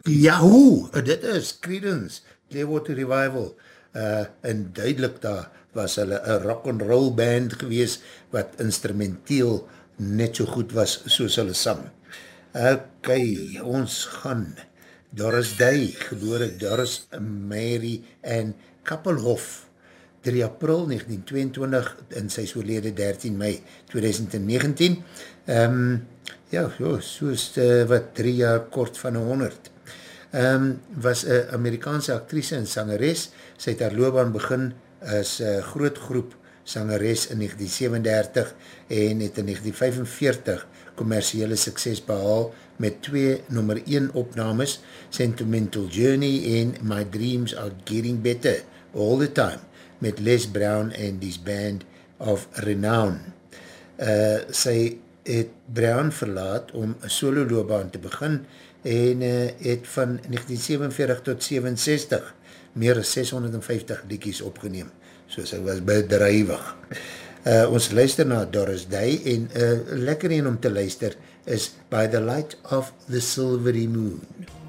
Yahoo! Dit is Creedence, Clearwater Revival. En duidelik daar was hulle een rock and roll band gewees wat instrumenteel net so goed was soos hulle sang. Ok, ons gaan Doris Day, gebore Doris Mary en Kappelhof, 3 April 1922 en sy is oorlede 13 Mei 2019. Ja, soos wat 3 jaar kort van 100. Was een Amerikaanse actrice en sangeres. Sy het haar loopbaan begin as groot groep sangeres in 1937 en het in 1945 kommersiële sukses behaal met 2 nummer 1 opnames, Sentimental Journey en My Dreams Are Getting Better All the Time, met Les Brown en die band of Renown. Sy het Brown verlaat om een solo loopbaan te begin en het van 1947 tot 67 meer as 650 liedjies opgeneem, so sy was bedrijwig. Ons luister na Doris Day en lekker een om te luister is By the Light of the Silvery Moon.